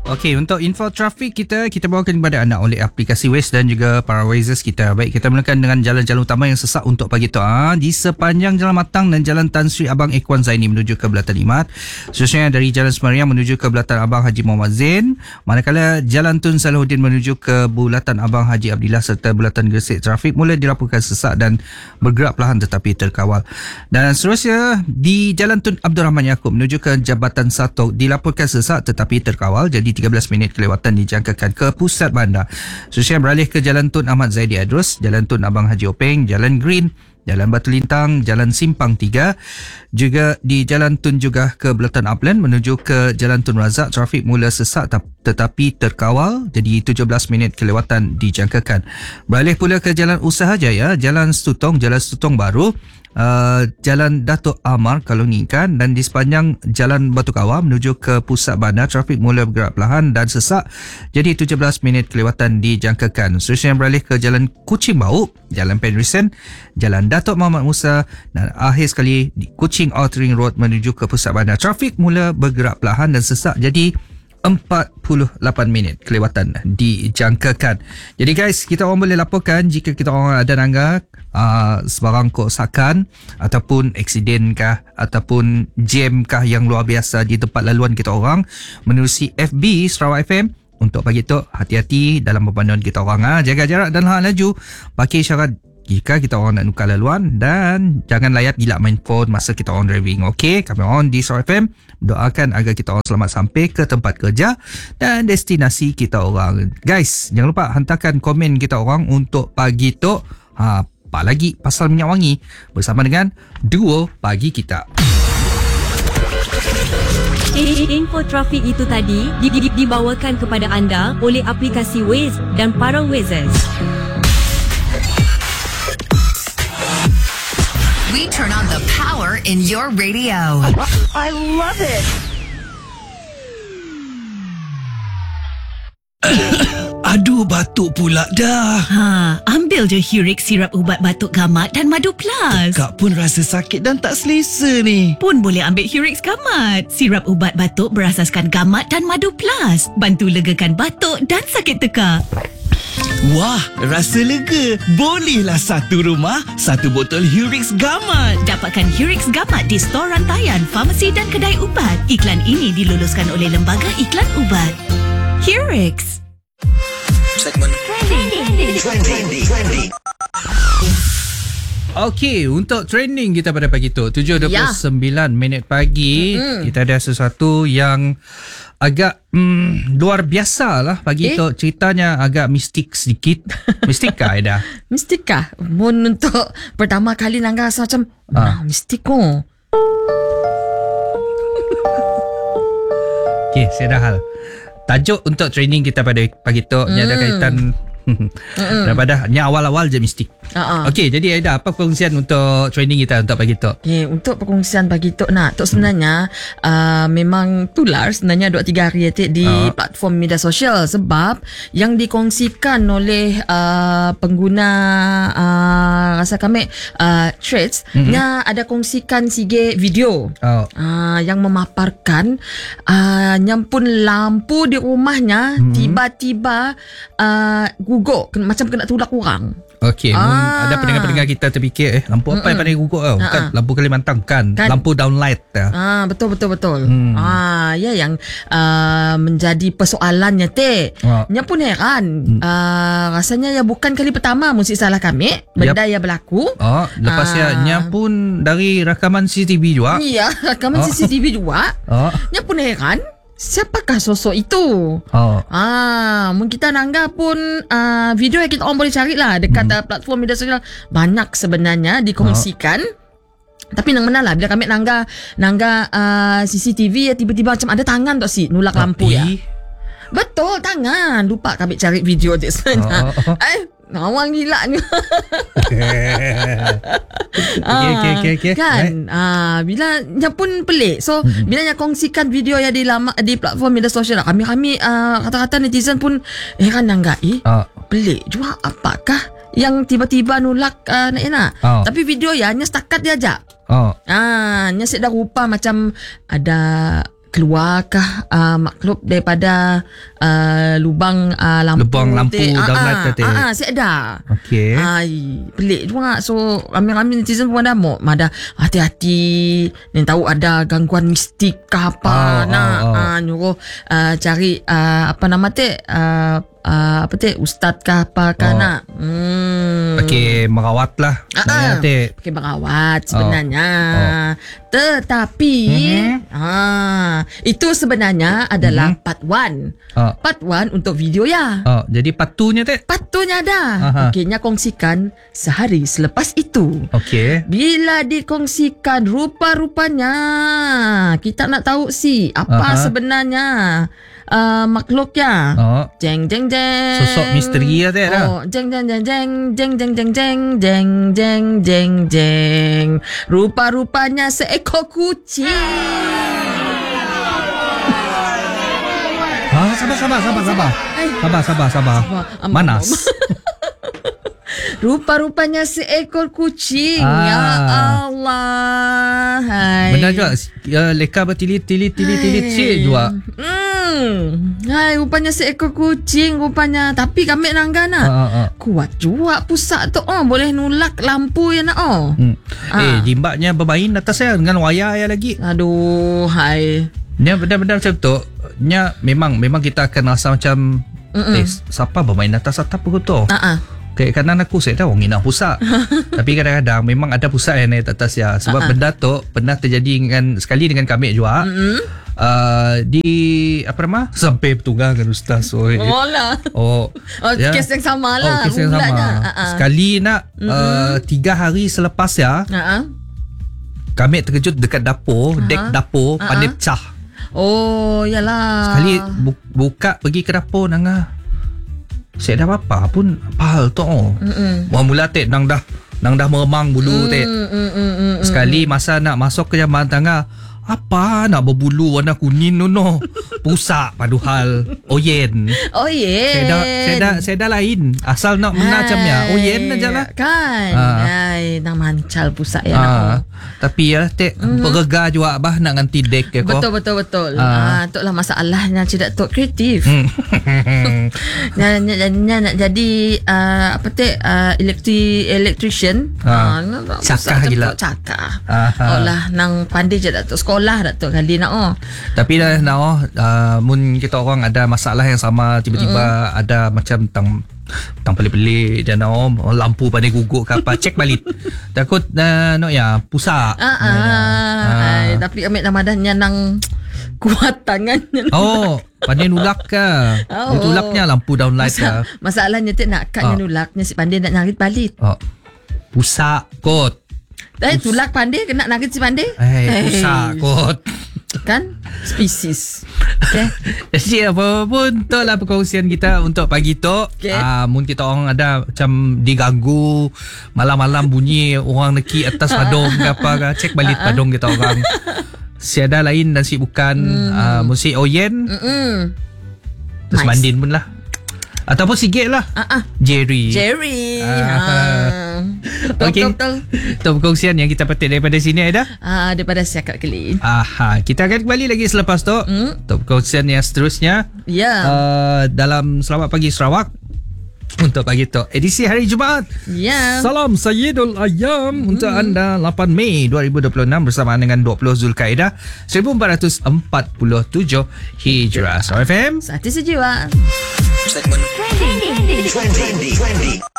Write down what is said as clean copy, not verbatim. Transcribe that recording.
Okey, untuk info trafik kita bawakan kepada anda oleh aplikasi Waze dan juga para Wazers kita. Baik, kita mulakan dengan jalan-jalan utama yang sesak untuk pagi tu. Di sepanjang Jalan Matang dan Jalan Tan Sri Abang Ekwan Zaini menuju ke Belatan Imat. Khususnya dari Jalan Semeriang menuju ke Belatan Abang Haji Muhammad Zain. Manakala Jalan Tun Salahuddin menuju ke Bulatan Abang Haji Abdillah serta Bulatan Gresik, trafik mula dilaporkan sesak dan bergerak perlahan tetapi terkawal. Dan seterusnya di Jalan Tun Abdul Rahman Yaakob menuju ke Jabatan Satok dilaporkan sesak tetapi terkawal, jadi 13 minit kelewatan dijangkakan ke pusat bandar. Khususnya beralih ke Jalan Tun Ahmad Zaidi Adrus, Jalan Tun Abang Haji Openg, Jalan Green, Jalan Batu Lintang, Jalan Simpang 3, juga di Jalan Tun juga ke Belatan Upland menuju ke Jalan Tun Razak, trafik mula sesak tetapi terkawal, jadi 17 minit kelewatan dijangkakan. Beralih pula ke Jalan Usaha Jaya, Jalan Stutong Baru, Jalan Datuk Amar kalau inginkan, dan di sepanjang Jalan Batu Kawah menuju ke pusat bandar, trafik mula bergerak perlahan dan sesak, jadi 17 minit kelewatan dijangkakan. Seterusnya beralih ke Jalan Kuching Bau, Jalan Penrisen, Jalan Datuk Muhammad Musa, dan akhir sekali di Kuching Outering Road menuju ke pusat bandar, trafik mula bergerak perlahan dan sesak, jadi 48 minit kelewatan dijangkakan. Jadi guys, kita orang boleh laporkan jika kita orang ada nangga sebarang kerosakan ataupun aksiden kah ataupun jam kah yang luar biasa di tempat laluan kita orang, menerusi FB Sarawak FM. Untuk pagi tu, hati-hati dalam pemanduan kita orang, jaga jarak dan hala laju, pakai isyarat jika kita orang nak nukar laluan, dan jangan layat gila main phone masa kita orang driving. Okey, kami orang di Sarawak FM doakan agar kita orang selamat sampai ke tempat kerja dan destinasi kita orang. Guys, jangan lupa hantarkan komen kita orang untuk pagi tu. Apa lagi pasal minyak wangi bersama dengan duo pagi kita. Info trafik itu tadi dibawakan kepada anda oleh aplikasi Waze dan para Wazers. We turn on the power in your radio. I love it. Aduh, batuk pula dah. Ambil je Hurix sirap ubat batuk gamat dan Madu Plus. Kak pun rasa sakit dan tak selesa ni. Pun boleh ambil Hurix gamat. Sirap ubat batuk berasaskan gamat dan Madu Plus. Bantu legakan batuk dan sakit tekak. Wah, rasa lega. Bolehlah satu rumah, satu botol Hurix gamat. Dapatkan Hurix gamat di stor rantaian, farmasi dan kedai ubat. Iklan ini diluluskan oleh Lembaga Iklan Ubat. Hurix. Segmen Trendy. Okey, untuk trending kita pada pagi tu 7.29 minit pagi, kita ada sesuatu yang agak luar biasa lah pagi tu. Ceritanya agak mistik sedikit. Mistik kah Aida? Mistik kah? Untuk pertama kali nangga rasa macam mistik ko. Okey, saya dah hal. Tajuk untuk training kita pada pagi tu ni ada kaitan daripada ni awal-awal je mistik. Okey, jadi Aida, apa perkongsian untuk training kita untuk pagi tu? Okay, untuk perkongsian pagi tu sebenarnya memang tular sebenarnya 2-3 hari di platform media sosial, sebab yang dikongsikan oleh pengguna rasa kami Threads nya ada kongsikan sige video yang memaparkan nyampun lampu di rumahnya tiba-tiba guguk macam kena tulak orang. Okey, ada pendengar-pendengar kita terfikir lampu apa yang pandai guguk tau? Bukan lampu Kalimantan, kan? Lampu downlight. Betul. Ya yang menjadi persoalannya nya pun heran. Rasanya ya bukan kali pertama mesti salah kami benda yang berlaku. Lepas nya pun dari rakaman CCTV juga. Ya, rakaman CCTV juga. Nya pun heran, siapakah sosok itu? Mungkin kita nangga pun video yang kita orang boleh cari lah dekat platform media sosial banyak sebenarnya dikongsikan. Tapi nang mana lah bila kami nangga CCTV ya tiba-tiba macam ada tangan tak si nulak lampu ya. Betul, tangan. Lupa kami cari video dia sebenarnya. Awang gila ni. Okay. Kan bila nya pun pelik. So bila nya kongsikan video yang di platform media sosial, kami kata-kata netizen pun heran nanggai. Pelik juga, apakah yang tiba-tiba nulak nak enak. Tapi video ya hanya setakat dia aja. Nya dah rupa macam ada keluarkah makhluk daripada lubang lampu. Lubang lampu downlight kata. Saya ada. Okey. Pelik juga. So ramai-ramai netizen pun ada madah hati-hati ni tahu ada gangguan mistik ke apa nyuruh cari apa nama teh apa teh ustaz ke apa nak. Okey, merawat lah. Pakai merawat sebenarnya. Tetapi itu sebenarnya adalah part 1. Part 1 untuk video ya. Jadi part 2-nya teh? Part 2-nya ada. Okeynya kongsikan sehari selepas itu. Okey. Bila dikongsikan rupa-rupanya kita nak tahu apa sebenarnya makhluknya. Jeng jeng jeng. Sosok misteri teh dah. Jeng jeng jeng jeng jeng jeng jeng jeng jeng jeng jeng jeng. Rupa-rupanya seekor kucing. Sabar. Manas. Rupa-rupanya seekor kucing. Ya Allah. Hai. Benar juga. Leka bertilit-tilit juga. Hai, rupanya seekor kucing rupanya. Tapi kami nanggana. Kuat juga pusat tu. Boleh nulak lampu ya nak. Jimbaknya bermain atas saya dengan wayar ya lagi. Aduh, hai. Nya benar-benar macam tu. Nya memang kita akan rasa macam siapa bermain atas atap tu. Kadang-kadang aku saya tahu orang nak pusat. Tapi kadang-kadang memang ada pusat yang naik atas ya. Sebab benda tu pernah terjadi sekali dengan kami juga. Di apa nama? Sampai bertunggang dengan ustaz. Kes yang sama lah. Kes yang sama. Sekali nak 3 hari selepas ya. Kami terkejut dekat dapur, dek dapur pandai pecah. Yalah. Sekali buka pergi ke dapur nangah. Saya dah apa pun pahal tu. Mula tek nang dah meremang bulu tek. Sekali masa nak masuk ke jamban tangga, apa nak berbulu warna kuning no. Pusak paduhal oyen. Saya dah lain. Asal nak benar macamnya. Oyen aja lah. Kan. Nang mancal pusak ya. Tapi ya tek bergega juga bah nak ganti dek ke ko. Betul. Itulah masalahnya tidak tok kreatif. Nak jadi apa tek electrician. Cakah gila. Cakah. Olah nang pandai je tok sekolah tok kali nak. Tapi dah nak mun kita orang ada masalah yang sama tiba-tiba ada macam tang pelik-pelik dan lampu pandai guguk ke apa cek balik takut no ya pusat tapi ambil namadahnya nang kuat tangannya pandai nulak ke ditulaknya lampu downlight ke masalahnya tak nak katnya nulaknya si pandai nak narik balik pusat kot tulak pandai kena narik si pandai pusat kot kan spesies. Okay. Jadi apa pun tu lah perkongsian kita untuk pagi tu. Mun kita orang ada macam diganggu malam-malam bunyi orang neki atas padong ke apa ke, cek balik padong kita orang. Siada lain dan si bukan musik oyen. Terus mandin pun lah. Ataupun sikit lah. Jerry. Betul. Itu perkongsian yang kita petik daripada sini Aida. Daripada Siakat Kelin. Kita akan kembali lagi selepas tu. Untuk perkongsian yang seterusnya. Dalam Selamat Pagi Sarawak. Untuk pagi tu edisi hari Jumaat. Salam Sayyidul Ayyam untuk anda 8 Mei 2026 bersamaan dengan 20 Zulkaidah 1447 Hijrah. Sarawak FM. Satu sejiwa. Trending.